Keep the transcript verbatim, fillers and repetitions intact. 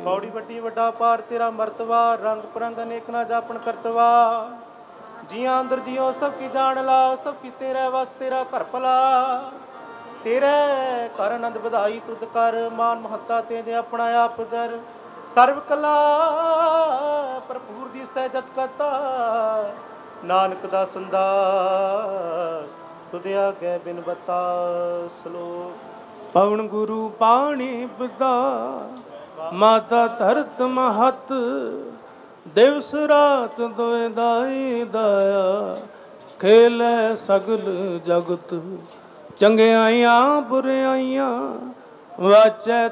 ਬੌੜੀ ਵੱਡੀ ਵੱਡਾ ਪਾਰ ਤੇਰਾ ਮਰਤਬਾ, ਰੰਗ ਪਰੰਗ ਅਨੇਕ ਨਾ ਜਾਪਣ ਕਰਤਵਾ। ਜੀਆਂ ਅੰਦਰ ਜਿਉ ਸਭ ਕੀ ਜਾਣ ਲਾ, ਸਭ ਕੀ ਤੇਰੇ ਵਸ ਤੇਰਾ ਘਰ ਭਲਾ। ਤੇਰੇ ਘਰ ਆਨੰਦ ਵਧਾਈ ਤੁਧ ਕਰ, ਮਾਨ ਮਹੱਤਾ ਤੇਰੇ ਆਪਣਾ ਆਪ ਦਰ। ਸਰਬ ਕਲਾ ਭਰਪੂਰ ਦੀ ਸਹਿਜਤ ਕਰਤਾ, ਨਾਨਕ ਦਾ ਸੰਦਾਸ ਤੁਧ ਆਗੇ ਬਿਨ ਬਤਾ। ਸ਼ਲੋਕ। ਪਵਨ ਗੁਰੂ ਪਾਣੀ ਪਿਤਾ, ਮਾਤਾ ਧਰਤ ਮਹਤ। ਦਿਵਸ ਰਾਤ ਦੋਇ ਦਾਈ ਦਾਇਆ, ਖੇਲੇ ਸਗਲ ਜਗਤ। ਚੰਗਿਆਈਆਂ ਬੁਰਿਆਈਆਂ ਵਾਚੈ